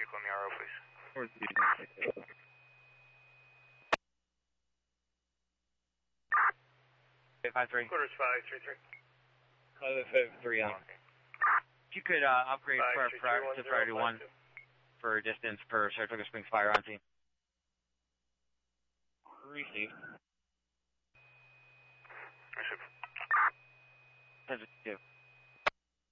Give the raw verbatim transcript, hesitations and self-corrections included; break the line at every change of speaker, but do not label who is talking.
vehicle in the R O, please.
four three. Five three.
Quarters five three three.
Five five three on. If you could uh, upgrade for, for, to priority one for distance per Saratoga Springs Fire on scene. Received.
Received.
Positive.